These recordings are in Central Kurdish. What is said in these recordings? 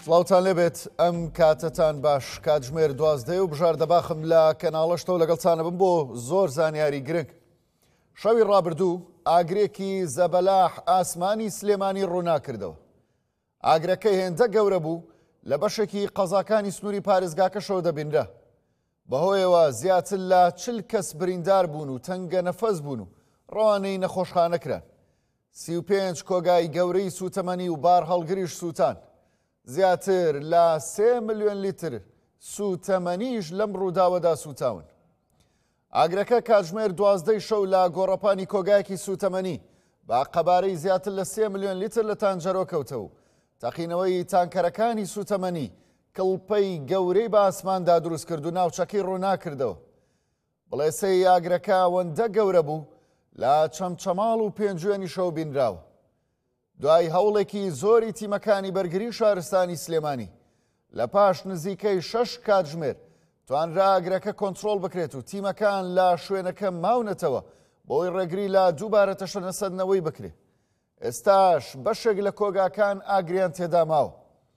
سڵاوتان لێبێت ئەم کاتتان باش کاتژمێر 12 و بژار دەباخم لە کەناڵەشتەوە لەگەڵتانە بم بۆ زۆر زانیاری گرنگ. شەوی ڕابردوو ئاگرێکی زەبەلاح ئاسمانی سلێمانی ڕووناکردەوە. ئاگرەکەی هێندە گەورە بوو لە بەشێکی قەزاکانی سنووری پارێزگاکەشەوە دەبینرا. بەهۆیەوە زیاتر لە 40 کەس بریندار بوون و تەنگە نەفەس بوون و ڕەوانەی نەخۆشخانەکران. 35 کۆگای گەورەی سوتەمەنی و بار هەڵگریش سووتان. زیاتر لە 3 ملیۆن لیتر سوتەمەنیش لەم ڕووداوەدا سوتاون. ئاگرەکە کاتژمێر 12 شەو لە گۆڕەپانی کۆگایەکی سوتەمەنی با قەبارەی زیاتر لە 3 ملیۆن لیتر لە تانجەرۆ کەوتەوە. تەقینەوەی تانکەرەکانی سوتەمەنی کڵپەی گەورەی بە ئاسماندا دروست کرد و ناوچەکەی ڕووناکردەوە. بڵێسەی ئاگرەکە ئەوەندە گەورە بوو لە چەمچەماڵ و پێنجوێنی شەو بینراوە. دوای هەوڵێکی زۆری تیمەکانی بەرگری شارستانی سلێمانی لە پاش نزیکەی 6 کاتژمێر توانرا ئاگرەکە کۆنتڕۆڵ بکرێت و تیمەکان لە شوێنەکە ماونەتەوە بۆی ڕێگری لە دووبارە تەشەنەسەدنەوەی بکرێت. ئێستاش بەشێک لە کۆگاکان ئاگریان تێدا ماوە.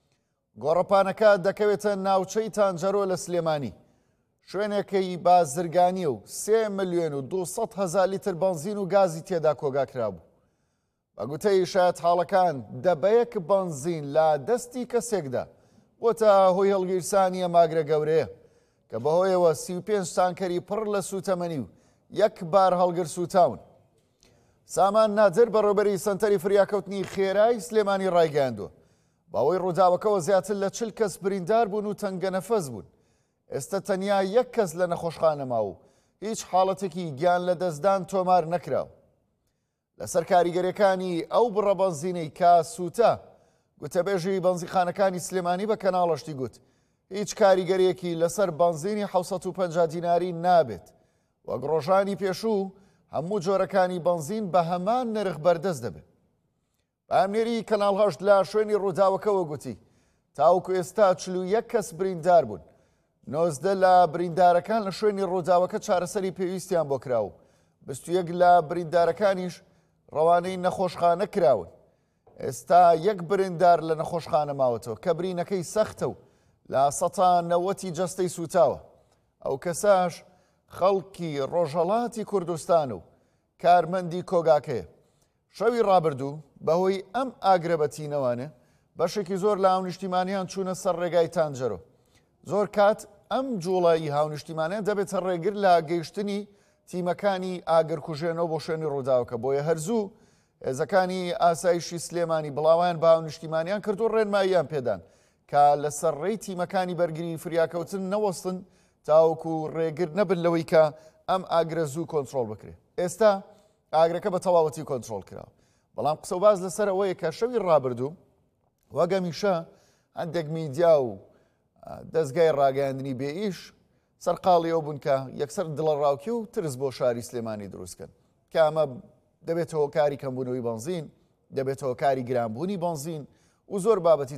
گۆڕەپانەکە دەکەوێتە ناوچەی تانجەرۆ لە سلێمانی، شوێنێکی بازرگانی و 3 ملیۆن و 200 هەزار لیتر بەنزین و گازی تێدا کۆگاکرابوو. بە گوتەی شایەت حاڵەکان دەبەیەک بەنزین لە دەستی کەسێکدا بۆتە هۆی هەڵگیرسانی ئەم ئاگرە گەورەیە کە بەهۆیەوە 35 تانکەری پڕ لە سوتەمەنی و 1 بار هەڵگر سوتاون. سامان نادر بەڕێوەبەری سەنتەری فریاکەوتنی خێرای سلێمانی ڕایگەیاندووە. باوەی ڕووداوەکەەوە زیاتر لە 40 کەس بریندار بوون و تەنگە نەفەس بوون. ئێستا تەنیا 1 کەس لە نەخۆشخانە ماوە و هیچ حاڵەتێکی گیان لە دەستدان تۆمار نەکراوە. لەسەر کاریگەریەکانی ئەو بڕە بەنزینەی کا سووتە، گوتەبێژی بەنزیخانەکانی سلێمانی بە کەناڵەشتی گوت هیچ کاریگەریەکی لەسەر بەنزینی 750 دیناری نابێت. وەک ڕۆژانی پێشوو هەموو جۆرەکانی بەنزین بە هەمان نرخ بەردەست دەبێت. ئامێری کەناڵ هەشت لە شوێنی ڕووداوەکەوە گوتی تاوەکو ئێستا 41 کەس بریندار بوون. 19 لە بریندارەکان لە شوێنی ڕووداوەکە چارەسەری پێویستیان بۆ کراوە. 21 لە بریندارەکانیش ڕەوانەی نەخۆشخانە کراون. ئێستا 1 بریندار لە نەخۆشخانە ماوەتەوە کە برینەکەی سەختە و لە 190 جەستەی سوتاوە. ئەو کەساش خەڵکی ڕۆژهەڵاتی کوردستان و کارمەندی کۆگاکەیە. شەوی ڕابردوو بەهۆی ئەم ئاگرەبەتینەوانە بەشێکی زۆر لە هاونیشتیمانیان چوونە سەر ڕێگای تانجەرۆ. زۆر کات ئەم جوڵایی هاونیشتیمانیان دەبێتە ڕێگر لە گەیشتنی تیمەکانی ئاگرکوژێنەوە بۆ شوێنی ڕووداوەکە. بۆیە هەرزوو هێزەکانی ئاسایشی سلێمانی بڵاویان بە هاونیشتیمانیان کرد و ڕێنماییان پێدان کە لەسەر ڕێی تیمەکانی بەرگری فریاکەوتن نەوەستن تاوەکو ڕێگر نەبن لەوەی کە ئەم ئاگرە زوو کۆنتڕۆڵ بکرێت. ئێستا ئاگرەکە بە تەواوەتی کۆنتڕۆڵ کراوە. بەڵام قسە و باز لەسەر ئەوەیە کە شەوی ڕابردوو وەک هەمیشە هەندێک میدیا و دەستگای ڕاگەیاندنی بێئیش سەرقاڵی ئەو بوون کە یەکسەر دڵەڕاوکی و ترس بۆ شاری سلێمانی دروستکەن کە ئەمە دەبێتەوە کاری کەمبوونەوەی بەنزین، دەبێتەوە کاری گرانبوونی بەنزین و زۆر بابەتی